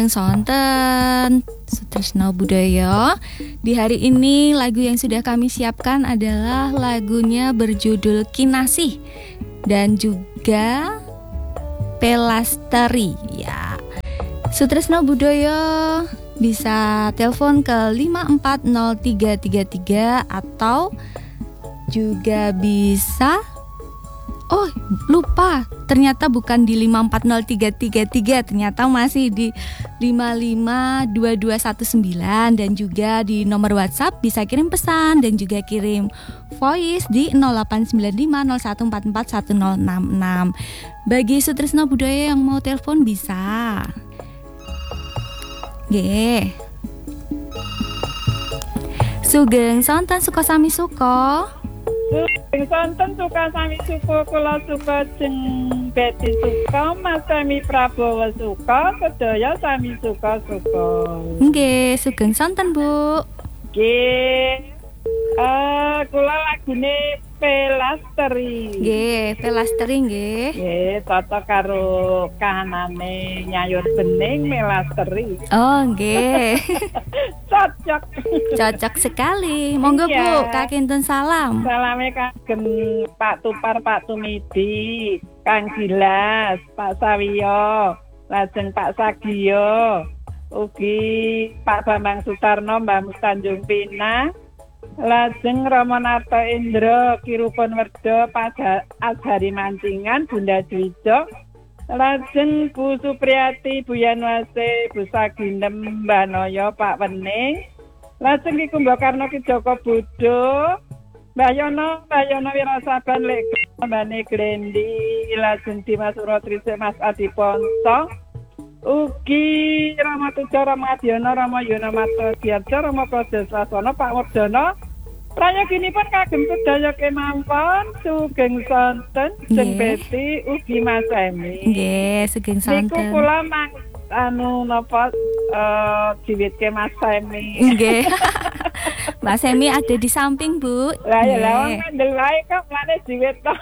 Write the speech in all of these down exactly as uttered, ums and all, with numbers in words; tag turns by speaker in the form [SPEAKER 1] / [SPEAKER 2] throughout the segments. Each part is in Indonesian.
[SPEAKER 1] Sonten Sutrisno Budaya. Di hari ini lagu yang sudah kami siapkan adalah lagunya berjudul Kinasih dan juga Pelastari ya. Sutrisno Budaya bisa telepon ke lima empat nol tiga tiga tiga atau juga bisa oh lupa, ternyata bukan di lima empat nol tiga tiga tiga, ternyata masih di lima lima dua dua satu sembilan, dan juga di nomor WhatsApp bisa kirim pesan dan juga kirim voice di nol delapan sembilan lima nol satu empat empat satu nol enam enam. Bagi Sutrisno Budaya yang mau telepon bisa. Nggih. Sugeng sonten suka sami suka.
[SPEAKER 2] Sugeng sonten suka sami suka, kula suka jeng Beti suka, Mas Sami Prabowo suka, sedaya sami suka suka.
[SPEAKER 1] Nggih, sugeng sonten Bu.
[SPEAKER 2] Nggih. Eh, kula lagune Pelastari.
[SPEAKER 1] Nggih, Pelastari nggih.
[SPEAKER 2] Nggih, cocok karo kahanane nyayur bening Melastari.
[SPEAKER 1] Oh, nggih.
[SPEAKER 2] Cocok.
[SPEAKER 1] Cocok sekali. Monggo
[SPEAKER 2] iya.
[SPEAKER 1] Bu, kakintun salam.
[SPEAKER 2] Salame kagem Pak Tupar, Pak Tumidi, Kang Gilas, Pak Sawiyo, lajeng Pak Sagiyo, ugi Pak Bambang Sutarno, Mbak Mustanjung Pina, lajeng Romonarto Indro, Kirupon Werdo, Pak Azhari Mancingan, Bunda Dwijo, lajeng Bu Supriyati, Bu Yanwase, Bu Saginem, Mbak Noyo, Pak Wening, lajeng Ki Kumbakarno, Ki Joko Budo, Mbak Yono, Mbak Yono Wirasaban, Lek Mbane Glendi, lajeng Dimas Urotrise, Mas Adi Ponco, ugi Rama Tujo, Rama Adiono, Rama Yono Marto Diarjo, Rama Prodeswasono, Pak Werdono. Prayoginipun kagem sedaya kemawon, sugeng sonten, jeng Beti, ugi Mas Emi.
[SPEAKER 1] Nggih, sugeng sonten.
[SPEAKER 2] Niku kula mang anu napa uh, diwitke Mas Emi.
[SPEAKER 1] Nggih. Mas Emi ada di samping, Bu.
[SPEAKER 2] Lah ya lah ngandel wae kok mane diwit to.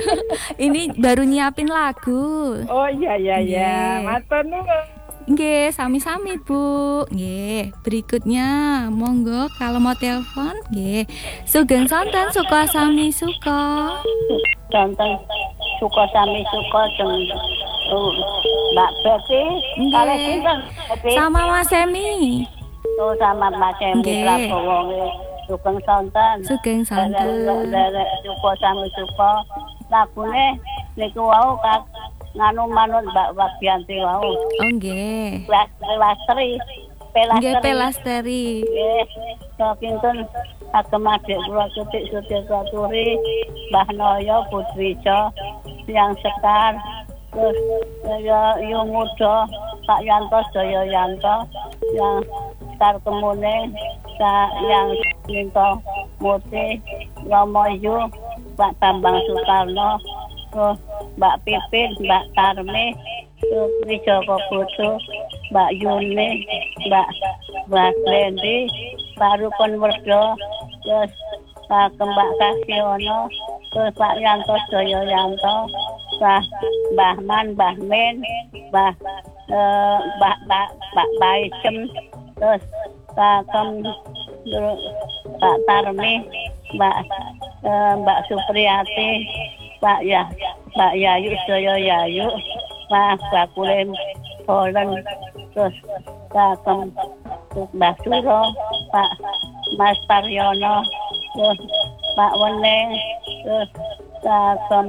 [SPEAKER 1] Ini baru nyiapin lagu.
[SPEAKER 2] Oh iya iya iya. Matur nuwun.
[SPEAKER 1] Nggih, sami-sami Bu. Nggih, berikutnya monggo kalau mau telepon nggih. Sugeng sonten suka sami suka.
[SPEAKER 2] Sonten suka sami suka jeng uh, Mbak Beti kalih sinten?
[SPEAKER 1] Sama Mas Emi.
[SPEAKER 2] Oh sama Mas Emi Prabowo. Sugeng sonten.
[SPEAKER 1] Sugeng sonten.
[SPEAKER 2] Suka sami suka. Lagune niku wau kak nganu manut Mbak Wagianti wau.
[SPEAKER 1] Oh nggih.
[SPEAKER 2] Pelastari.
[SPEAKER 1] Nggih, Pelastari.
[SPEAKER 2] Nggih. Kakintun agem adik kula Sutik Sutirta Turi, Mbah Noyo Putrijo, Yang Sekar, terus ya Yung Muda, Pak Yanto Jaya Yanto, Yang Sekar Kemuning, Yang Minto Muti, Romo Yu, Pak Bambang Sutarno, terus Mbak Pipin, Mbak Karmi, Sutri Joko Budu, Mbak Yuni, Mbak Mbak Lendi, Pak Rukun Werdo, terus Pak Mbak Kasiono, terus Pak Yanto Joyo Yanto, Pak Mbah Man, Mbah Min, Mbah eh, Mbak Mbak Mbak Baicem, terus Pak Kem, terus Pak Tarmi, Mbak eh, Mbak Supriyati, Pak ya, Mbak Yayu Joyo Yayu, Pak Bakulim Holen, terus Pak Kem, Mbak Suro, Pak Mas Paryono, terus Pak Wening, terus Pak Kem,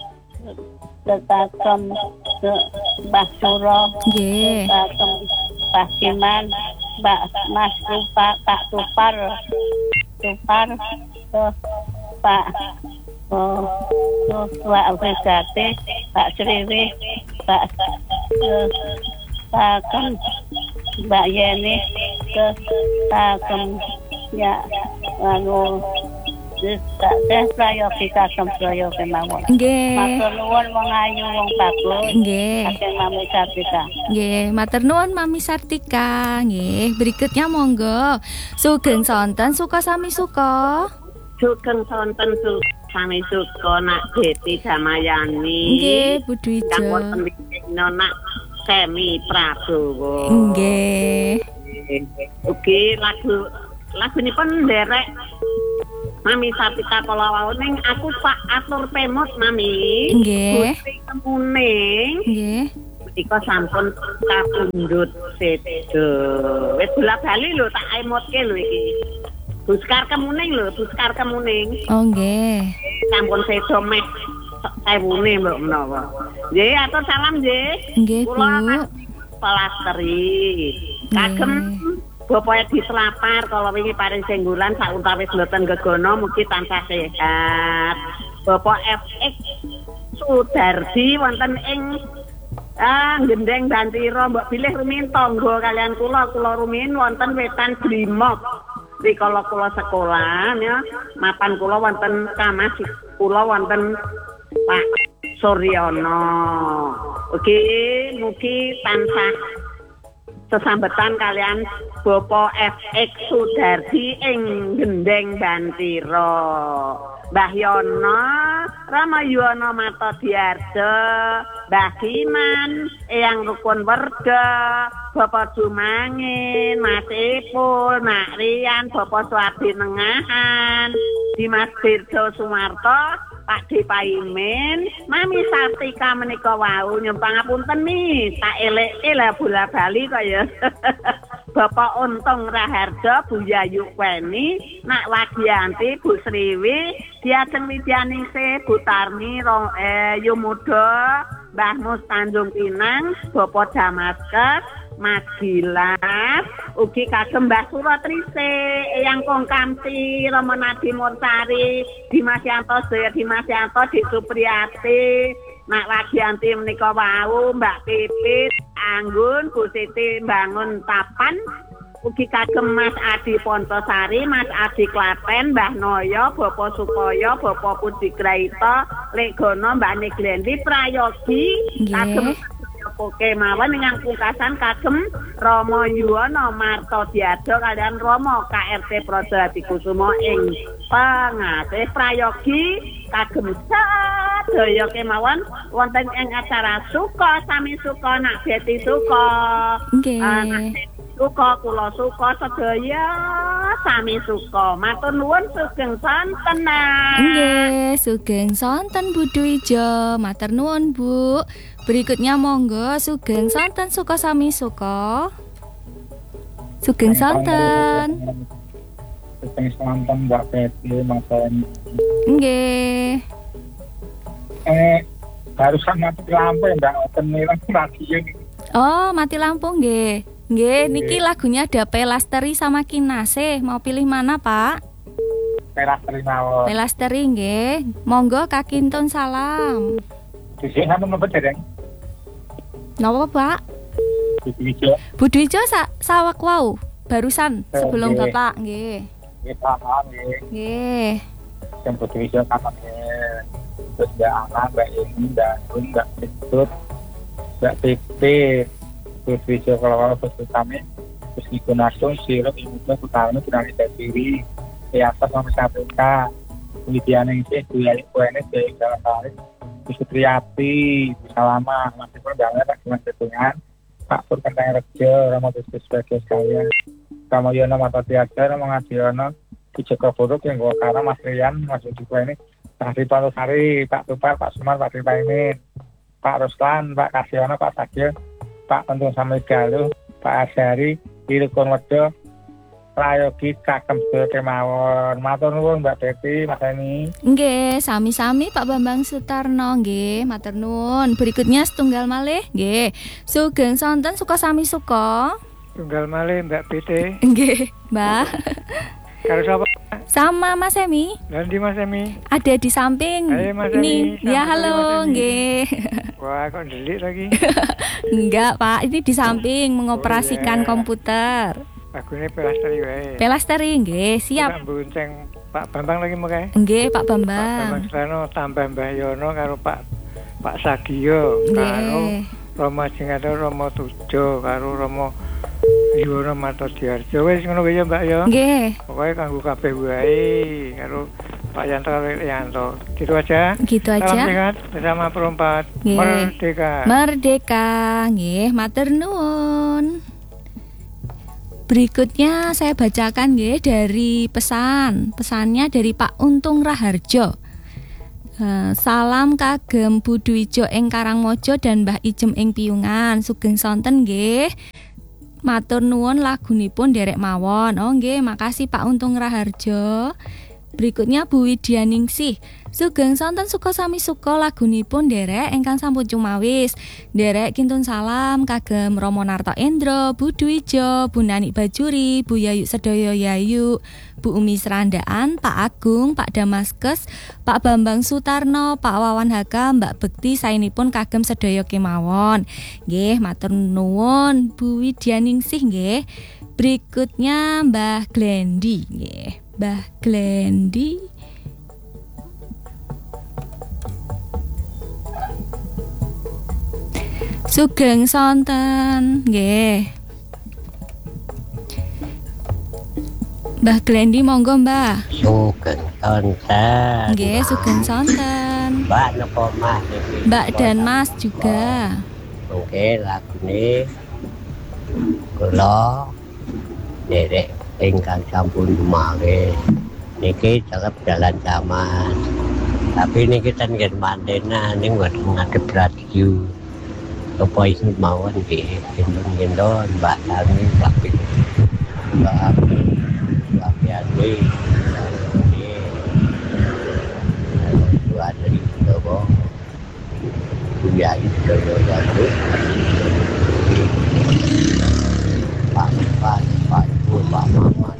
[SPEAKER 2] Pak Kem, Mbak Suro,
[SPEAKER 1] nggih.
[SPEAKER 2] Pak Kem, Pak Siman, Mbak Mas Tupa, Pak Tupar, Tupar, terus Pak Oh, terus Pak Abrisati, Pak Sriwi, Pak uh, Pak Kem, Mbak Yeni, terus Pak Kem, ya, anu, Pak Teh Prayogi Kagem Prayogi mawon.
[SPEAKER 1] Nggih.
[SPEAKER 2] Matur nuwun wong ayu wong bagus.
[SPEAKER 1] Nggih.
[SPEAKER 2] Kagem Mami Sartika.
[SPEAKER 1] Nggih, matur nuwun Mami Sartika. Nggih, berikutnya monggo. Sugeng sonten suka sami suka.
[SPEAKER 3] Sugeng sonten suka sami suka nak Beti Damayani.
[SPEAKER 1] Nggih, Bu Dwijo.
[SPEAKER 3] Kang wonten nak Semi Prabowo.
[SPEAKER 1] Nggih.
[SPEAKER 3] Ugi lagu lagu ini pun derek Mami Sapita kala wau ning aku Pak atur pemot Mami.
[SPEAKER 1] Nggih.
[SPEAKER 3] Gusti kemuning.
[SPEAKER 1] Nggih.
[SPEAKER 3] Menika sampun kapundhut sedo. Wis bola-bali lho tak emotke lho iki. Buskar kemuning lho, buskar kemuning.
[SPEAKER 1] Oh nggih.
[SPEAKER 3] Sampun sedo meh sewune mbok menawa. Nggih, atur salam nggih.
[SPEAKER 1] Nggih, Bu.
[SPEAKER 3] Kula Pelastri. Kagem Bapak di Selapar kalau wingi paring senggulan sautawis mboten gegono mugi tansah sehat. Bapak F X Sudardi wonten ing ah Gendeng Bantiro mbok bilih rumiyin tangga kalian kula kula rumiyin wonten Wetan Brimob. Rikala kula sekolah ya mapan kula wonten Kamas kula wonten Pak Suryono. Oke, mugi tansah sesambetan kalian Bapak F X Sudardi ing Gendeng Bantiro. Mbah Yono, Rama Yono Mato Diarjo, Mbah Kiman, Eyang Rukun Werda, Bapak Jumangin, Mas Ipul, Mak Rian, Bapak Suwardi Nengahan, Dimas Dirjo Sumarto, Pak Dipaimin, Mami Sartika menika wau nyumpang ngapunten nih, tak eleke lah bola-bali kaya. Bapak Untung Raharjo, Bu Yayu Kweni, Nak Wagianti, Bu Sriwi, Diajeng Widyaningsih, Bu Tarmi, Rong, eh, Yumudo, Mbah Mus Tanjung Pinang, Bapak Damaskes, Mas Gilas, ugi kagem Mbah Suratrise, Eyang Kong Kamti, Romo Nadi Mursari, Dimas Yanto Sedaya Dimas Yanto, Dik Supriyati, Nak Wagianti menika wau, Mbak Pipit, Anggun, Bu Siti Bangun Tapan, ugi kagem Mas Adi Pontosari, Mas Adi Klaten, Mbah Noyo, Bapak Sukoyo, Bapak Pudi Graito, Legono, Mbak Niglendi Prayogi, kagem Oke mawon ingkang pungkasan kagem Romo Yuwono Marto Diado kalian Romo K R T Projo Hadikusumo ing pengatih prayogi kagem sadaya kemawon wonten ing acara Suka Sami Suka Nak Beti Suka.
[SPEAKER 1] Nggih.
[SPEAKER 3] Suka kula suka sedaya sami suka. Matur nuwun sugeng sonten.
[SPEAKER 1] Nggih, sugeng sonten Bu Dwijo. Matur nuwun Bu. Berikutnya monggo sugeng sonten suka sami suka. Sugeng sonten.
[SPEAKER 4] Sugeng sonten Mbak Peti Mas Eni.
[SPEAKER 1] Nggih.
[SPEAKER 4] Eh barusan mati lampu Mbak Oten nilang radio.
[SPEAKER 1] Oh, mati lampu nggih. Nggih, niki lagunya ada Pelastri sama Kinasih. Mau pilih mana, Pak?
[SPEAKER 4] Pelastri mawon.
[SPEAKER 1] Pelastri nggih. Monggo Kak Kintun salam.
[SPEAKER 4] Dhisik sampeyan napa, Dereng?
[SPEAKER 1] Napa, Pak?
[SPEAKER 4] Dwijo.
[SPEAKER 1] Bu Dwijo sa sawak wau barusan sebelum
[SPEAKER 4] nggih.
[SPEAKER 1] Bapak nggih.
[SPEAKER 4] Nggih, paham nggih.
[SPEAKER 1] Nggih.
[SPEAKER 4] Yang Bu Dwijo sama nggih. Terus Mbak Ana, Mbak Ini, Mbak Gun, Mbak Pitut, Mbak Pipit. Bisa kalau kalau kami terus digunakan sirup ini tuh utamanya tunangan diri di atas sama Sapita kemudian yang sih Buya Kuenes dari Jawa Barat terus Triati bisa lama masih pun banget tak cuma setungan Pak Pur Kentang Rejo Romo Bisnis sebagai sekalian Romo Yono Mata Tiaga Romo Ngadiono di Joko Buruk yang gua karena Mas Rian Mas Yudi Kuenes Pak Palusari Pak Tupar Pak Sumar Pak Tripaimin Pak Ruslan Pak Kasiono Pak Sagio Pak Untung Sami Galuh, Pak Asyari, Irukun Wedo, Prayogi Kakem Sedaya kemawon. Matur nuwun Mbak Peti, Mas Eni.
[SPEAKER 1] Nggih, sami-sami Pak Bambang Sutarno nggih, matur nuwun. Berikutnya setunggal malih nggih. Sugeng sonten suka sami suka.
[SPEAKER 5] Tunggal malih Mbak Peti.
[SPEAKER 1] Nggih, Mbak.
[SPEAKER 5] Karo sapa?
[SPEAKER 1] Sama Mas Emi.
[SPEAKER 5] Nanti Mas Emi.
[SPEAKER 1] Ada di samping.
[SPEAKER 5] Hai Mas
[SPEAKER 1] Ini,
[SPEAKER 5] Emi.
[SPEAKER 1] ya halo, nggih.
[SPEAKER 5] Wah, kok delik lagi.
[SPEAKER 1] Enggak, Pak. Ini di samping mengoperasikan
[SPEAKER 5] Oh, iya.
[SPEAKER 1] komputer.
[SPEAKER 5] Lagune Pelastri wae.
[SPEAKER 1] Pelastri nggih, siap.
[SPEAKER 5] Pak bonceng Pak Bambang lagi mau kae.
[SPEAKER 1] Nggih, Pak
[SPEAKER 5] Pak
[SPEAKER 1] Bambang.
[SPEAKER 5] Bambang Selano tambah Mbah Yono karo Pak Pak Sagio karo
[SPEAKER 1] Nggih.
[SPEAKER 5] Romo Jingado Romo Tujo karo Romo Yuwono Marto Diarjo wis ngono wae ya Mbak ya.
[SPEAKER 1] Nggih.
[SPEAKER 5] Pokoke kanggo kabeh wae karo Pak Yanto Yanto. Gitu aja.
[SPEAKER 1] Gitu
[SPEAKER 5] Salam
[SPEAKER 1] aja.
[SPEAKER 5] sehat bersama perempat
[SPEAKER 1] Nggih.
[SPEAKER 5] Merdeka.
[SPEAKER 1] Merdeka, nggih, matur nuwun. Berikutnya saya bacakan nggih dari pesan. Pesannya dari Pak Untung Raharjo. Eh, salam kagem Bu Dwijo ing Karangmojo dan Mbah Ijem ing Piyungan. Sugeng sonten nggih. Matur nuwun lagunipun derek mawon. Oh nggih, makasih Pak Untung Raharjo. Berikutnya Bu Widyaningsih. Sugeng sonten suka sami suka lagunipun derek ingkang sampun cumawis. Derek kintun salam kagem Romo Narto Endro, Bu Dwijo, Bu Nani Bajuri, Bu Yayu Sedoyo Yayu, Bu Umi Serandaan, Pak Agung, Pak Damaskes, Pak Bambang Sutarno, Pak Wawan Haka, Mbak Bekti saenipun kagem sedaya kemawon. Nggih, matur nuwun Bu Widyaningsih nggih. Berikutnya Mbah Glendi nggih. Mbah Glendi. Sugeng sonten nggih. Mbah Glendi monggo Mbah.
[SPEAKER 6] Sugeng sonten.
[SPEAKER 1] Nggih, sugeng sonten.
[SPEAKER 6] Mbak napa Mas?
[SPEAKER 1] Mbak dan Mas juga.
[SPEAKER 6] Oke, lagune kula derek ingkang sampun dumawe. Niki tetep jalan zaman. Tapi niki ten nggih mandena ning mboten ngadep radio. Apa iso mawon nggih, gendong-gendong Mbak Tami tapi Mbak Abi, Mbak Abi, dua dari Jawa, Buya itu Jawa, Pak Pak Pak Ibu Pak Mama.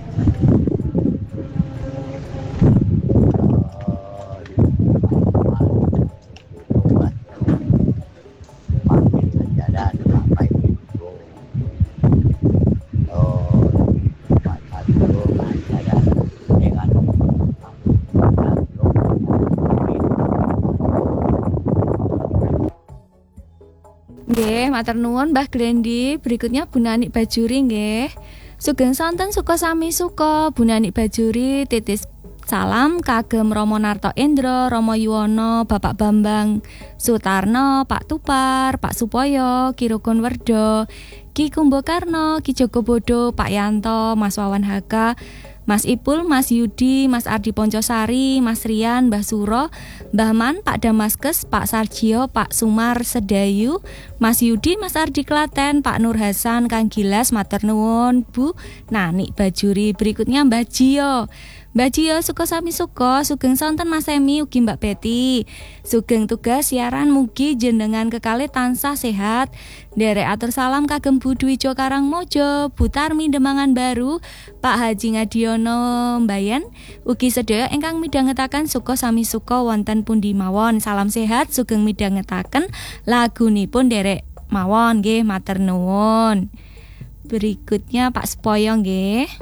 [SPEAKER 1] Nggih, matur nuwun Mbah Glendi. Berikutnya Bu Nani Bajuri nggih. Sugeng sonten suka sami suka Bu Nani Bajuri titis salam kagem Romo Narto Endro, Romo Yuwono, Bapak Bambang Sutarno, Pak Tupar, Pak Supoyo, Ki Rukun Werdo, Ki Kumbokarno, Ki Joko Bodo, Pak Yanto, Mas Wawan Haka, Mas Ipul, Mas Yudi, Mas Ardi Poncosari, Mas Rian, Mbah Suro, Mbah Man, Pak Damaskes, Pak Sarjio, Pak Sumar Sedayu, Mas Yudi, Mas Ardi Klaten, Pak Nur Hasan, Kang Gilas, matur nuwun Bu Nani Bajuri. Berikutnya Mbah Jio. Mbak Jio suka sami suka, sugeng sonten Mas Emi ugi Mbak Betty. Sugeng tugas siaran mugi jenengan kekalih tansah sehat. Derek atur salam kagem Bu Dwijo Karangmojo, Bu Tarmi Demangan Baru, Pak Haji Ngadiono Mbayan, ugi sedaya ingkang midhangetaken suka sami suka wonten pundi mawon. Salam sehat, sugeng midhangetaken lagunipun derek mawon nggih, matur nuwun. Berikutnya Pak Supoyo nggih.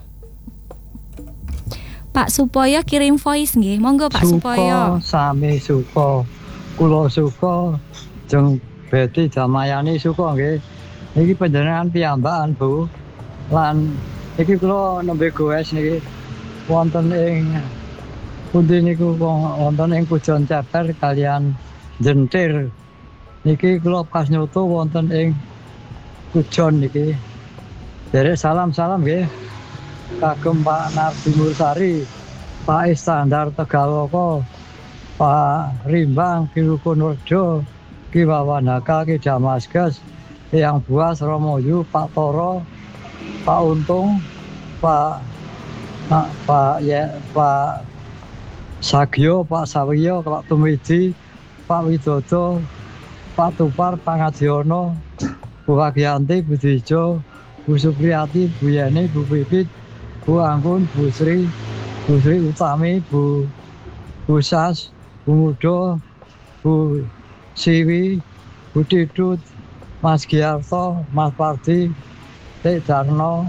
[SPEAKER 1] Pak Supoyo kirim voice nggih. Monggo Pak Supoyo.
[SPEAKER 7] Suko sami suko. Kula suko jeung Betty Jamayani suko nggih. Niki panjenengan piyambakan Bu. Lan iki kula nembe goes niki wonten ing pundi niku wonten ing Pujon Ceper kalian Jentir. Niki kula pas nyoto wonten ing Pujon niki. Derek salam-salam nggih. Kagem Pak Nardi Mursari, Pak Istandar Tegaloko, Pak Rimbang, Ki Rukun Werdo, Ki Wawan Haka, Ki Damaskes, Yang Buas, Romoyu, Pak Toro, Pak Untung, Pak Pak Pak ya Pak Sagio, Pak Sawiyo, Pak Tumidi, Pak Widodo, Pak Tupar, Pak Ngadiono, Bu Wagianti, Bu Dijo, Bu Supriyati, Bu Yeni, Bu Pipit, Bu Anggun, Bu Sri, Bu Sri Utami, Bu Bu Sas, Bu Mudo, Bu Siwi, Bu Didut, Mas Giarto, Mas Pardi, Tek Darno,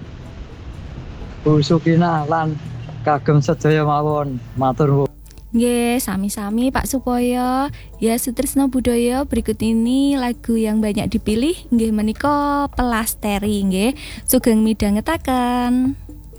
[SPEAKER 7] Bu Sukina lan kagem sedaya mawon. Matur nuwun.
[SPEAKER 1] Nggih, sami-sami Pak Supoyo. Ya Sutrisno Budaya, berikut ini lagu yang banyak dipilih nggih menika Pelasteri nggih. Sugeng midhangetaken.